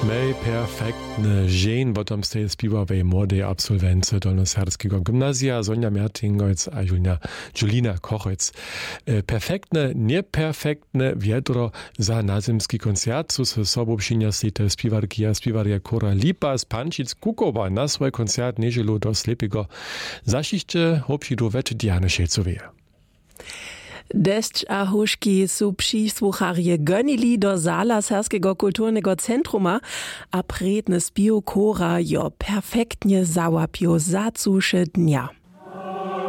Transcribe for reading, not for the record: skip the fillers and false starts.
Perfektne žen, potom ste spievawej młodej absolwentce Dolnoserskiego gimnazja Sonja Mertingojc a Julina Kochec. Perfektne, nieperfektne wiedro za nazymski koncert su se sobą przyniosli te spiewarki a spiewarja Kora Lipa z Pančic Kukowa na swój koncert niedzielu do Slepiego. Zašište hopšidu veče Diane Šelcoveje. Deszcz a huški su přisłucharje gönili do Sala Serskiego kulturnego centruma, a predne spio Kora jo perfektnie załapio za cuše dnia.